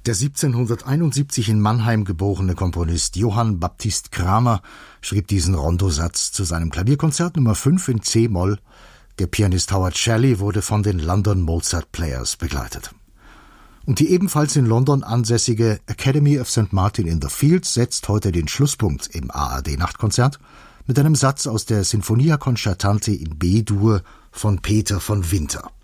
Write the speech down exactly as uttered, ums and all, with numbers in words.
Der siebzehnhunderteinundsiebzig in Mannheim geborene Komponist Johann Baptist Cramer schrieb diesen Rondosatz zu seinem Klavierkonzert Nummer fünf in C-Moll. Der Pianist Howard Shelley wurde von den London Mozart Players begleitet. Und die ebenfalls in London ansässige Academy of Saint Martin in the Fields setzt heute den Schlusspunkt im A R D-Nachtkonzert mit einem Satz aus der Sinfonia Concertante in B-Dur von Peter von Winter.